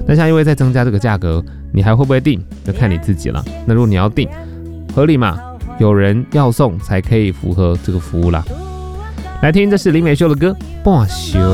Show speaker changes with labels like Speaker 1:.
Speaker 1: 那像因为在增加这个价格，你还会不会订就看你自己了。那如果你要订，合理嘛，有人要送才可以符合这个服务啦。来听，这是林美秀的歌《半熟》。